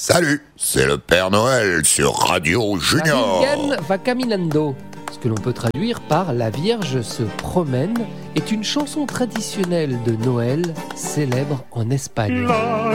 Salut, c'est le Père Noël sur Radio Junior. La Virgen va caminando, ce que l'on peut traduire par La Vierge se promène, est une chanson traditionnelle de Noël célèbre en Espagne.